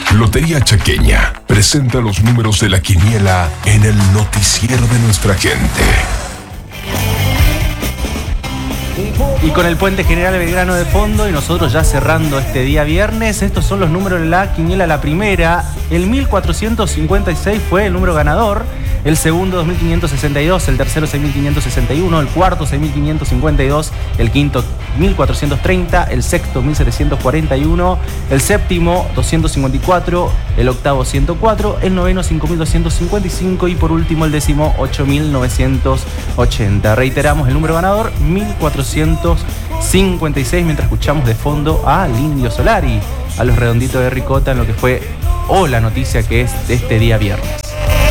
Lotería Chaqueña presenta los números de la quiniela en el noticiero de nuestra gente. Y con el Puente General Belgrano de fondo y nosotros ya cerrando este día viernes, estos son los números de la quiniela. La primera, el 1456 fue el número ganador, el segundo 2562, el tercero 6561, el cuarto 6552, el quinto 1430, el sexto 1741, el séptimo 254, el octavo 104, el noveno 5255 y por último el décimo 8980. Reiteramos el número ganador 1456 mientras escuchamos de fondo al Indio Solari, a los redonditos de Ricota en lo que fue la noticia que es de este día viernes.